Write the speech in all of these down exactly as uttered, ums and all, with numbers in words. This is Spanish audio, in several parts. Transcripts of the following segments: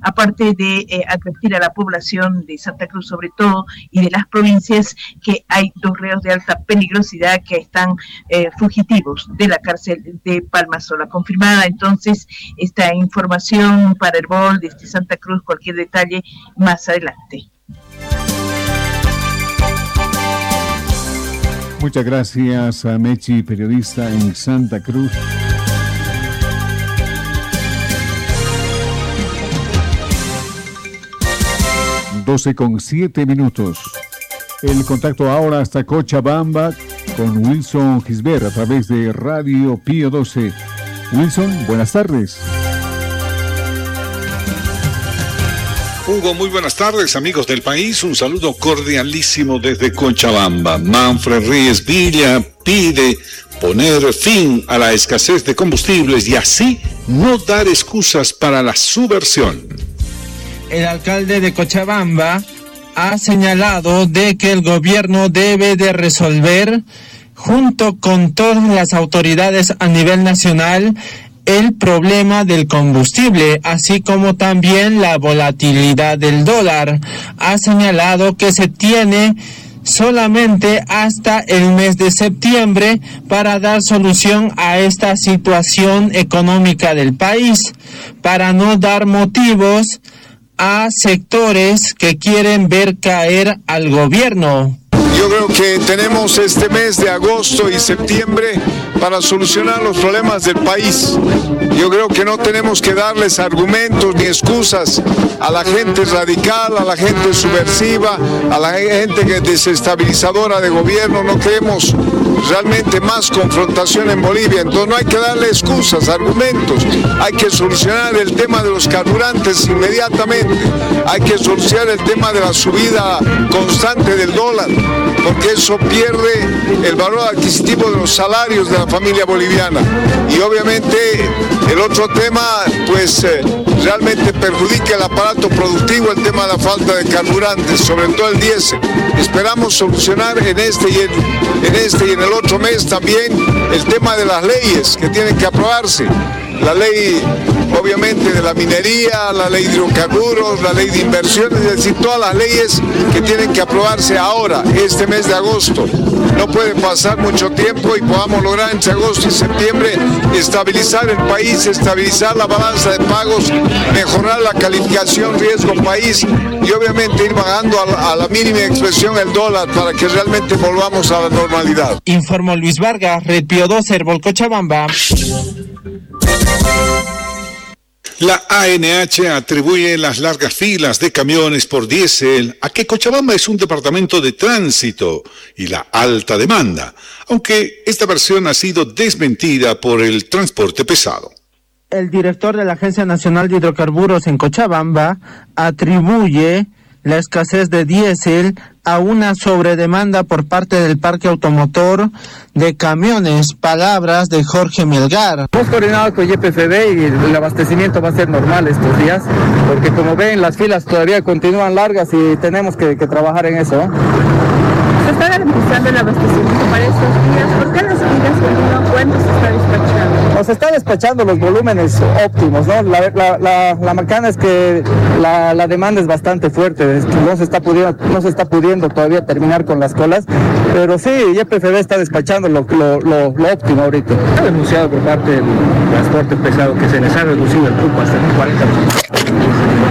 aparte de eh, advertir a la población de Santa Cruz sobre todo y de las provincias que hay dos reos de alta peligrosidad que están eh, fugitivos de la cárcel de Palmasola. Confirmada entonces esta información para Herbol desde Santa Cruz, cualquier detalle más adelante. Muchas gracias a Mechi, periodista en Santa Cruz. doce con siete minutos. El contacto ahora hasta Cochabamba con Wilson Gisbert a través de Radio Pío doce. Wilson, buenas tardes. Hugo, muy buenas tardes, amigos del país. Un saludo cordialísimo desde Cochabamba. Manfred Ríez Villa pide poner fin a la escasez de combustibles y así no dar excusas para la subversión. El alcalde de Cochabamba ha señalado de que el gobierno debe de resolver, junto con todas las autoridades a nivel nacional, el problema del combustible, así como también la volatilidad del dólar. Ha señalado que se tiene solamente hasta el mes de septiembre para dar solución a esta situación económica del país, para no dar motivos a sectores que quieren ver caer al gobierno. Yo creo que tenemos este mes de agosto y septiembre para solucionar los problemas del país. Yo creo que no tenemos que darles argumentos ni excusas a la gente radical, a la gente subversiva, a la gente que es desestabilizadora de gobierno. No queremos realmente más confrontación en Bolivia, entonces no hay que darle excusas, argumentos. Hay que solucionar el tema de los carburantes inmediatamente. Hay que solucionar el tema de la subida constante del dólar, porque eso pierde el valor adquisitivo de los salarios de la familia boliviana. Y obviamente el otro tema, pues eh, realmente perjudica el aparato productivo, el tema de la falta de carburantes, sobre todo el diésel. Esperamos solucionar en este y en, en este y en el otro mes también el tema de las leyes que tienen que aprobarse. La ley, obviamente, de la minería, la ley de hidrocarburos, la ley de inversiones, es decir, todas las leyes que tienen que aprobarse ahora, este mes de agosto. No puede pasar mucho tiempo y podamos lograr entre agosto y septiembre estabilizar el país, estabilizar la balanza de pagos, mejorar la calificación riesgo país y obviamente ir bajando a la, a la mínima expresión el dólar para que realmente volvamos a la normalidad. Informó Luis Vargas, Red Pío doce, Herbol, Cochabamba. La A N H atribuye las largas filas de camiones por diésel a que Cochabamba es un departamento de tránsito y la alta demanda, aunque esta versión ha sido desmentida por el transporte pesado. El director de la Agencia Nacional de Hidrocarburos en Cochabamba atribuye la escasez de diésel a una sobredemanda por parte del parque automotor de camiones. Palabras de Jorge Melgar. Hemos coordinado con Y P F B y el abastecimiento va a ser normal estos días, porque como ven las filas todavía continúan largas y tenemos que, que trabajar en eso. ¿Se está garantizando el abastecimiento para estos días? ¿Por qué las filas continúan? ¿Cuándo se está despachando? Nos está despachando los volúmenes óptimos, ¿no? La, la, la, la macana es que la, la demanda es bastante fuerte, es que no se está pudiendo, no se está pudiendo todavía terminar con las colas, pero sí, Y P F B está despachando lo, lo, lo, lo óptimo ahorita. Ha denunciado por parte del transporte pesado que se les ha reducido el cupo hasta el cuarenta por ciento.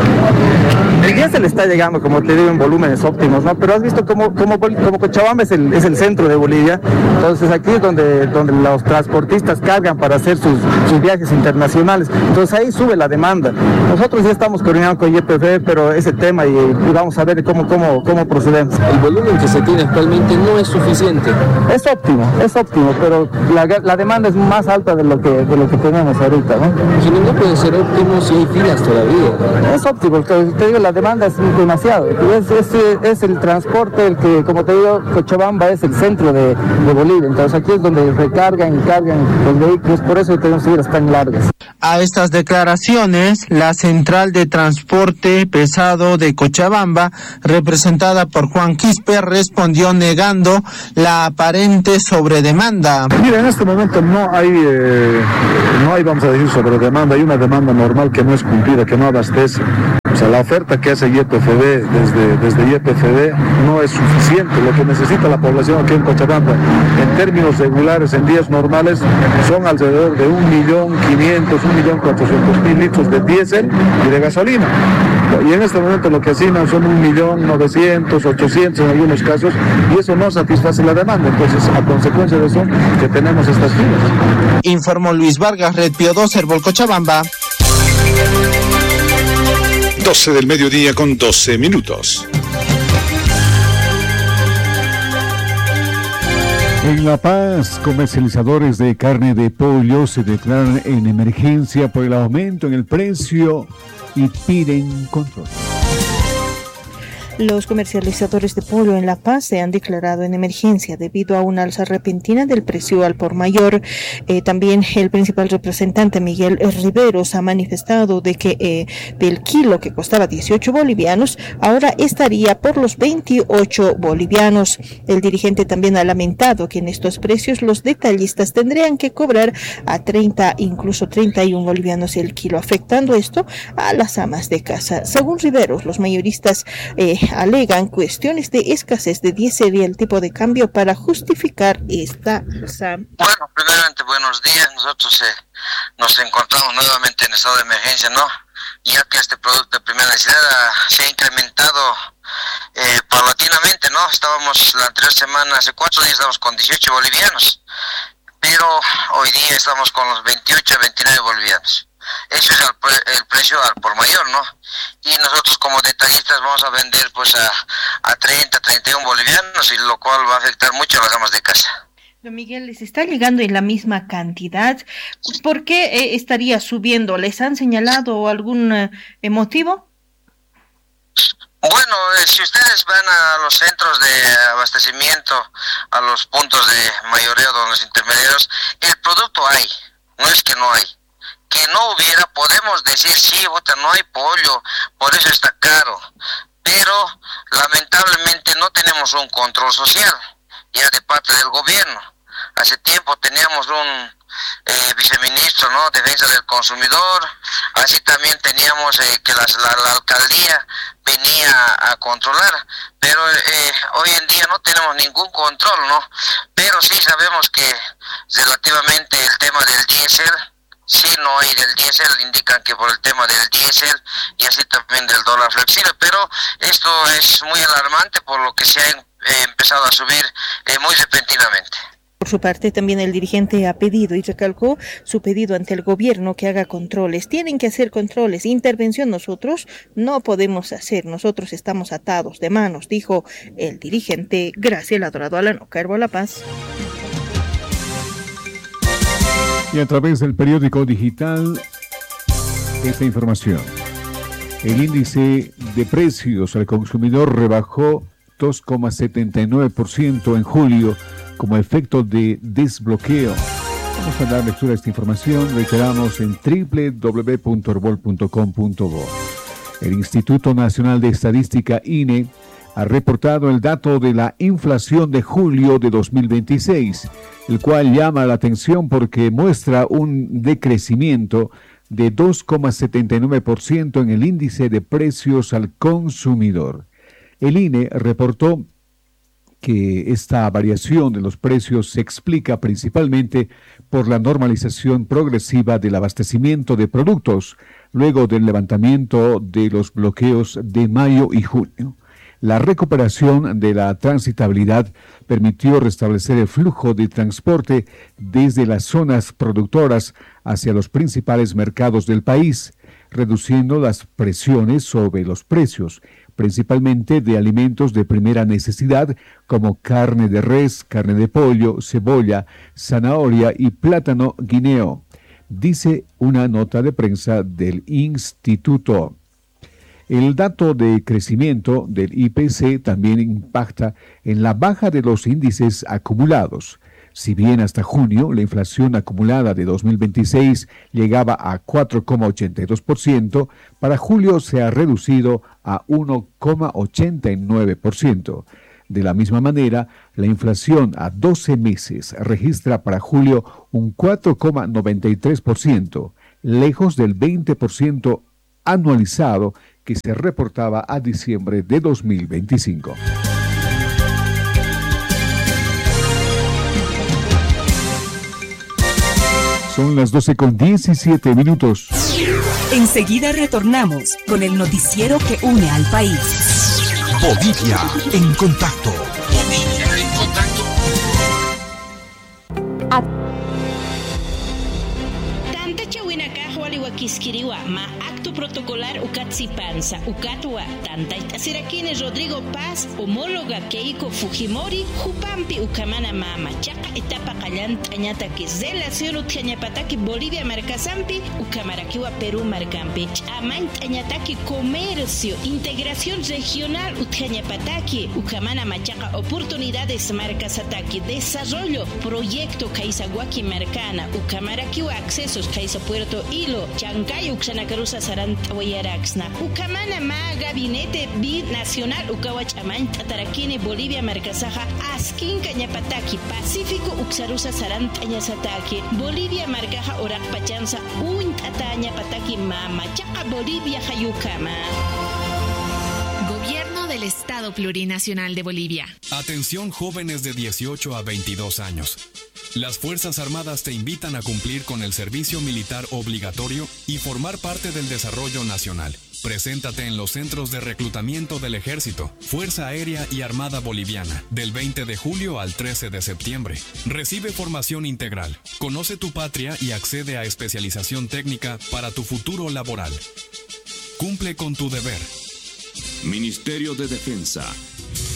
El día se le está llegando, como te digo, en volúmenes óptimos, ¿no? Pero has visto cómo, cómo, cómo Cochabamba es el, es el centro de Bolivia, entonces aquí es donde, donde los transportistas cargan para hacer sus, sus viajes internacionales, entonces ahí sube la demanda. Nosotros ya estamos coordinando con Y P F B, pero ese tema y, y vamos a ver cómo, cómo, cómo procedemos. El volumen que se tiene actualmente no es suficiente. Es óptimo, es óptimo, pero la, la demanda es más alta de lo que, de lo que tenemos ahorita, ¿no? Pero no puede ser óptimo si hay filas todavía. Es óptimo, te digo, la demanda es demasiado. Es, es, es el transporte el que, como te digo, Cochabamba es el centro de, de Bolivia, entonces aquí es donde recargan y cargan los vehículos, por eso tenemos filas tan largas. A estas declaraciones, la Central de Transporte Pesado de Cochabamba, representada por Juan Quispe, respondió negando la aparente sobredemanda. Mira, en este momento no hay, eh, no hay, vamos a decir, sobredemanda, hay una demanda normal que no es cumplida, que no abastece. sea, la oferta que hace Y P F B desde, desde Y P F B no es suficiente. Lo que necesita la población aquí en Cochabamba, en términos regulares, en días normales, son alrededor de un millón quinientos, un millón cuatrocientos mil litros de diésel y de gasolina. Y en este momento lo que asignan son un millón novecientos, ochocientos en algunos casos, y eso no satisface la demanda. Entonces, a consecuencia de eso, que tenemos estas filas. Informó Luis Vargas, Red Pío doce, Herbol Cochabamba. doce del mediodía con doce minutos. En La Paz, comercializadores de carne de pollo se declaran en emergencia por el aumento en el precio y piden control. Los comercializadores de pollo en La Paz se han declarado en emergencia debido a una alza repentina del precio al por mayor. Eh, también el principal representante, Miguel Riveros, ha manifestado de que eh, del kilo que costaba dieciocho bolivianos, ahora estaría por los veintiocho bolivianos. El dirigente también ha lamentado que en estos precios los detallistas tendrían que cobrar a treinta, incluso treinta y uno bolivianos el kilo, afectando esto a las amas de casa. Según Riveros, los mayoristas eh, alegan cuestiones de escasez de diésel y el tipo de cambio para justificar esta alza. Bueno, primeramente buenos días. Nosotros eh, nos encontramos nuevamente en estado de emergencia, ¿no? Ya que este producto de primera necesidad uh, se ha incrementado eh, paulatinamente, ¿no? Estábamos la anterior semana, hace cuatro días estábamos con dieciocho bolivianos, pero hoy día estamos con los veintiocho a veintinueve bolivianos. Eso es el, pre- el precio al por mayor, ¿no? Y nosotros como detallistas vamos a vender pues a, a treinta, treinta y uno bolivianos, y lo cual va a afectar mucho a las amas de casa. Don Miguel, ¿les está llegando en la misma cantidad? ¿Por qué eh, estaría subiendo? ¿Les han señalado algún eh, motivo? Bueno, eh, si ustedes van a los centros de abastecimiento, a los puntos de mayoreo de los intermediarios, el producto hay, no es que no hay. Que no hubiera, podemos decir, sí, bota, no hay pollo, por eso está caro, pero lamentablemente no tenemos un control social, ya de parte del gobierno. Hace tiempo teníamos un eh, viceministro, ¿no?, defensa del consumidor, así también teníamos eh, que las, la, la alcaldía venía a, a controlar, pero eh, hoy en día no tenemos ningún control, ¿no? Pero sí sabemos que relativamente el tema del diésel, sí, no hay del diésel, indican que por el tema del diésel y así también del dólar flexible, pero esto es muy alarmante por lo que se ha eh, empezado a subir eh, muy repentinamente. Por su parte, también el dirigente ha pedido y recalcó su pedido ante el gobierno que haga controles. Tienen que hacer controles. Intervención nosotros no podemos hacer. Nosotros estamos atados de manos, dijo el dirigente Graciela Dorado Alano, Carbo La Paz. Y a través del periódico digital, esta información. El índice de precios al consumidor rebajó dos coma setenta y nueve por ciento en julio como efecto de desbloqueo. Vamos a dar lectura a esta información, reiteramos, en doble u doble u doble u punto herbol punto com punto bo. El Instituto Nacional de Estadística, I N E, ha reportado el dato de la inflación de julio de dos mil veintiséis, el cual llama la atención porque muestra un decrecimiento de dos coma setenta y nueve por ciento en el índice de precios al consumidor. El I N E reportó que esta variación de los precios se explica principalmente por la normalización progresiva del abastecimiento de productos, luego del levantamiento de los bloqueos de mayo y junio. La recuperación de la transitabilidad permitió restablecer el flujo de transporte desde las zonas productoras hacia los principales mercados del país, reduciendo las presiones sobre los precios, principalmente de alimentos de primera necesidad como carne de res, carne de pollo, cebolla, zanahoria y plátano guineo, dice una nota de prensa del instituto. El dato de crecimiento del I P C también impacta en la baja de los índices acumulados. Si bien hasta junio la inflación acumulada de dos mil veintiséis llegaba a cuatro coma ochenta y dos por ciento, para julio se ha reducido a uno coma ochenta y nueve por ciento. De la misma manera, la inflación a doce meses registra para julio un cuatro coma noventa y tres por ciento, lejos del veinte por ciento anualizado que se reportaba a diciembre de dos mil veinticinco. Son las doce con diecisiete minutos. Enseguida retornamos con el noticiero que une al país. Bolivia en contacto. Bolivia en contacto. Tanta chawinaka hualihuaquisquiriwa ma acto protocolar ucatsipanza ucatwa tanta sirakine Rodrigo Paz homóloga Keiko Fujimori Jupampi ucamana mama chaca etapa callanta añataki relación utjañapataki Bolivia marcasampi ucamaraquiwa Perú marcampi amant añataki comercio integración regional utjañapataki ucamana machaca oportunidades marcasataki desarrollo proyecto Kaisaguaki marcana ucamaraquiwa accesos Kaisa Puerto Hilo Chancay uxanacarusa saranta wayaraxna ucamana ma gabinete binacional ukawachaman tatarakine Bolivia marcasaja askin cañapataki Pacífico uxarusa saranta añasataki Bolivia marcaja orakpachanza uint ataña pataki mama chaca Bolivia hayukama. Gobierno del Estado Plurinacional de Bolivia. Atención jóvenes de dieciocho a veintidós años. Las Fuerzas Armadas te invitan a cumplir con el servicio militar obligatorio y formar parte del desarrollo nacional. Preséntate en los centros de reclutamiento del Ejército, Fuerza Aérea y Armada Boliviana, del veinte de julio al trece de septiembre. Recibe formación integral, conoce tu patria y accede a especialización técnica para tu futuro laboral. Cumple con tu deber. Ministerio de Defensa.